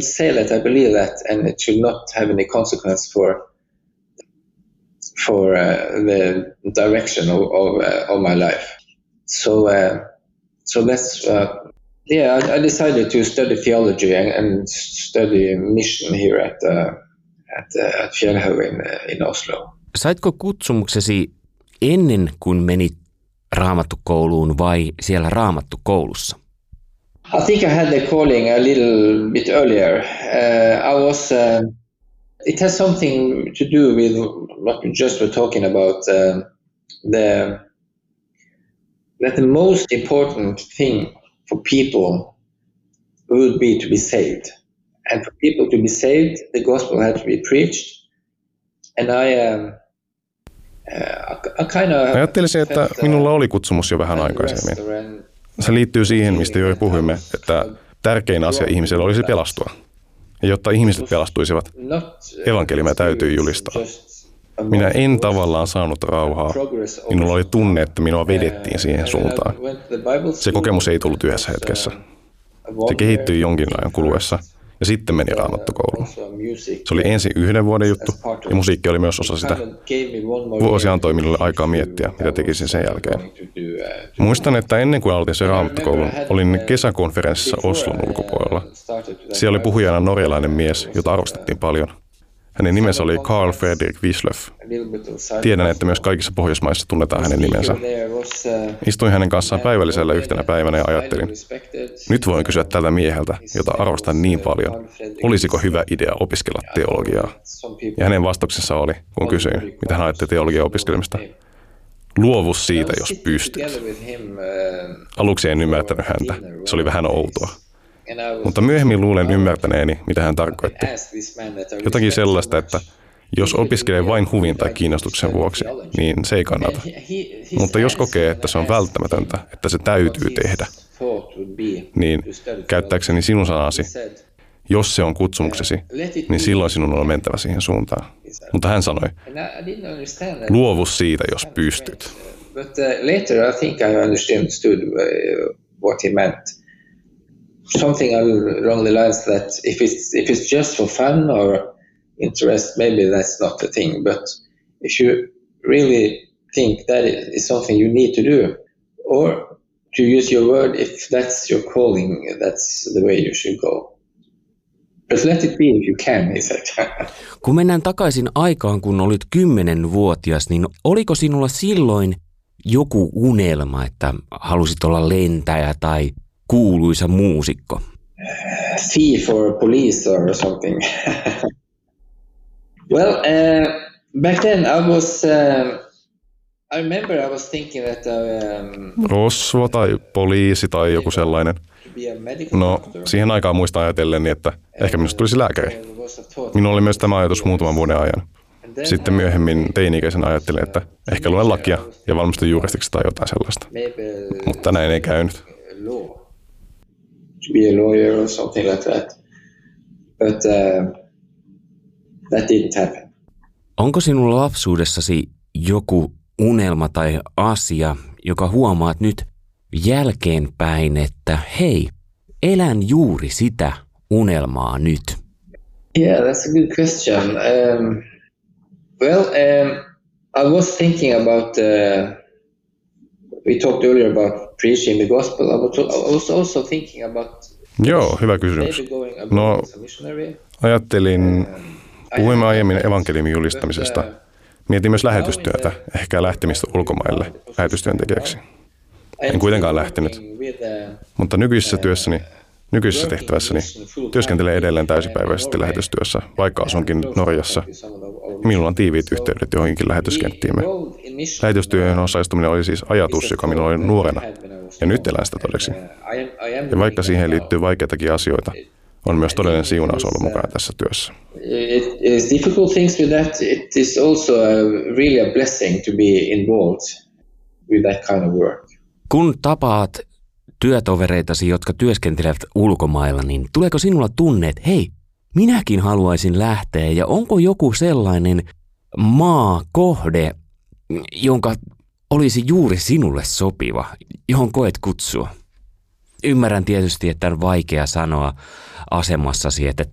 say that I believe that, and it should not have any consequence for the direction of my life. So that's I decided to study theology and study mission here at Fjellhaug in Oslo. Saitko kutsumuksesi ennen kuin menit raamattukouluun vai siellä raamattukoulussa? I think I had the calling a little bit earlier. It has something to do with what we just were talking about. That the most important thing for people would be to be saved, and for people to be saved, the gospel had to be preached. And Ajattelisin, että minulla oli kutsumus jo vähän aikaisemmin. Se liittyy siihen, mistä jo puhuimme, että tärkein asia ihmisellä olisi pelastua. Ja jotta ihmiset pelastuisivat, evankeliumia täytyy julistaa. Minä en tavallaan saanut rauhaa. Minulla oli tunne, että minua vedettiin siihen suuntaan. Se kokemus ei tullut yhdessä hetkessä. Se kehittyi jonkin ajan kuluessa ja sitten meni raamattukouluun. Se oli ensin 1 vuoden juttu ja musiikki oli myös osa sitä. Vuosi antoi minulle aikaa miettiä, mitä tekisin sen jälkeen. Muistan, että ennen kuin aloitin sen raamattukoulun, olin kesäkonferenssissa Oslon ulkopuolella. Siellä oli puhujana norjalainen mies, jota arvostettiin paljon. Hänen nimensä oli Carl Fredrik Wislöf. Tiedän, että myös kaikissa Pohjoismaissa tunnetaan hänen nimensä. Istuin hänen kanssaan päivällisellä yhtenä päivänä ja ajattelin, nyt voin kysyä tältä mieheltä, jota arvostan niin paljon, olisiko hyvä idea opiskella teologiaa. Ja hänen vastauksensa oli, kun kysyin, mitä hän ajatteli teologian opiskelemista. Luovu siitä, jos pystyt. Aluksi en ymmärtänyt häntä. Se oli vähän outoa. Mutta myöhemmin luulen ymmärtäneeni, mitä hän tarkoitti. Jotakin sellaista, että jos opiskelee vain huvin tai kiinnostuksen vuoksi, niin se ei kannata. Mutta jos kokee, että se on välttämätöntä, että se täytyy tehdä, niin käyttääkseni sinun sanasi, jos se on kutsumuksesi, niin silloin sinun on mentävä siihen suuntaan. Mutta hän sanoi, luovu siitä, jos pystyt. But later I think I understood what he meant. Something along the lines that if it's just for fun or interest, maybe that's not the thing. But if you really think that is something you need to do, or to use your word, if that's your calling, that's the way you should go. But let it be if you can, he said. Kun mennään takaisin aikaan, kun olit 10-vuotias, niin oliko sinulla silloin joku unelma, että halusit olla lentäjä tai kuuluisa muusikko? Thief or police or something. Well, back then I remember I was thinking that Rosvo tai poliisi tai joku sellainen. No, siihen aikaan muistan ajatelleni, että ehkä minusta tulisi lääkäri. Minulla oli myös tämä ajatus muutaman vuoden ajan. Sitten myöhemmin teini-ikäisenä ajattelin, että ehkä luen lakia ja valmistun juristiksi tai jotain sellaista. Mutta näin ei käynyt. To be a lawyer or something like that. But that didn't happen. Onko sinulla lapsuudessasi joku unelma tai asia, joka huomaat nyt jälkeenpäin, että hei, elän juuri sitä unelmaa nyt? Yeah, that's a good question. I was thinking about, we talked earlier about preaching the gospel. I was also thinking about... Joo, hyvä kysymys. No, ajattelin, puhuimme aiemmin evankeliumin julistamisesta. Mietin myös lähetystyötä, ehkä lähtemistä ulkomaille lähetystyöntekijäksi. En kuitenkaan lähtenyt, mutta nykyisessä tehtävässäni työskentelen edelleen täysipäiväisesti lähetystyössä, vaikka asunkin Norjassa. Minulla on tiiviit yhteydet johonkin lähetyskenttiimme. Lähetystyöhön osallistuminen oli siis ajatus, joka minulla oli nuorena, ja nyt elän sitä todeksi. Ja vaikka siihen liittyy vaikeitakin asioita, on myös todellinen siunaus ollut mukana tässä työssä. It's difficult things with that. It is also really a blessing to be involved with that kind of work. Kun tapaat työtovereitasi, jotka työskentelevät ulkomailla, niin tuleeko sinulla tunne, että hei, minäkin haluaisin lähteä, ja onko joku sellainen kohde, jonka olisi juuri sinulle sopiva, johon koet kutsua? Ymmärrän tietysti, että on vaikea sanoa asemassasi, että